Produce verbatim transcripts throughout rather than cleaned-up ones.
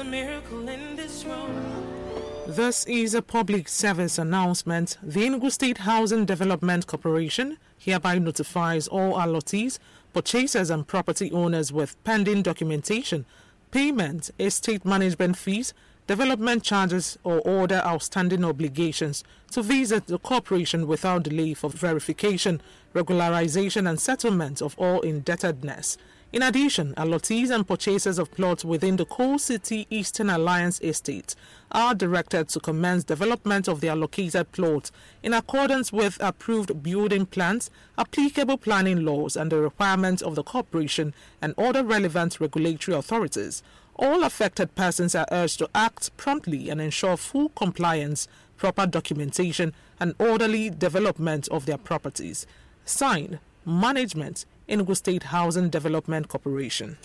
miracle in this room. This is a public service announcement. The Enugu State Housing Development Corporation hereby notifies all allottees, purchasers and property owners with pending documentation, payment, estate management fees, development charges or other outstanding obligations to visit the corporation without delay for verification, regularization and settlement of all indebtedness. In addition, allottees and purchasers of plots within the Coal City Eastern Alliance Estate are directed to commence development of the allocated plot in accordance with approved building plans, applicable planning laws and the requirements of the corporation and other relevant regulatory authorities. All affected persons are urged to act promptly and ensure full compliance, proper documentation and orderly development of their properties. Signed, Management, Enugu State Housing Development Corporation.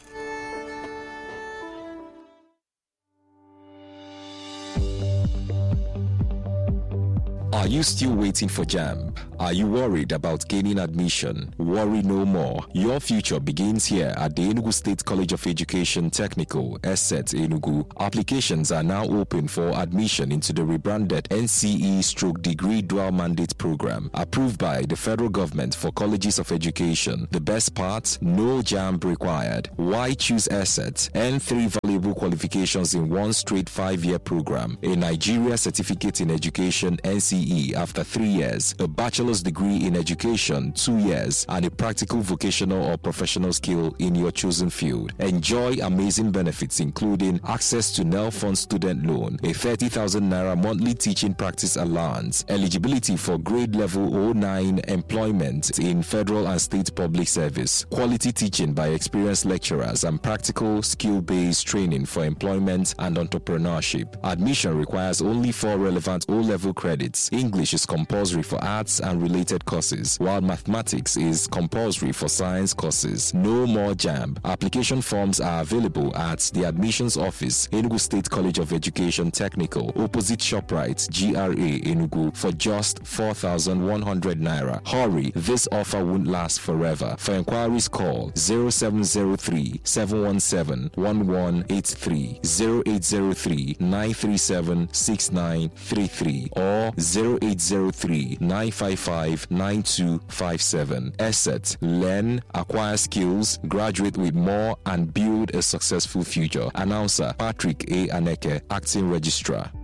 Are you still waiting for JAMB? Are you worried about gaining admission? Worry no more. Your future begins here at the Enugu State College of Education Technical, E S E T Enugu. Applications are now open for admission into the rebranded N C E Stroke Degree Dual Mandate Program, approved by the federal government for colleges of education. The best part? No JAMB required. Why choose E S E T? Earn three valuable qualifications in one straight five-year program. A Nigeria Certificate in Education N C E after three years, a bachelor's degree in education two years, and a practical vocational or professional skill in your chosen field. Enjoy amazing benefits including access to Nelfund student loan, a thirty thousand naira monthly teaching practice allowance, eligibility for grade level oh nine employment in federal and state public service, quality teaching by experienced lecturers, and practical skill-based training for employment and entrepreneurship. Admission requires only four relevant O-level credits. English is compulsory for arts and related courses, while mathematics is compulsory for science courses. No more JAMB. Application forms are available at the admissions office, Enugu State College of Education Technical, opposite ShopRite, G R A, Enugu, for just four thousand one hundred naira. Hurry, this offer won't last forever. For inquiries, call zero seven zero three, seven one seven, one one eight three, zero eight zero three, nine three seven, six nine three three, or zero eight zero three, nine five five, nine two five seven. E S E T. Learn, acquire skills, graduate with more, and build a successful future. Announcer Patrick A. Aneke, Acting Registrar.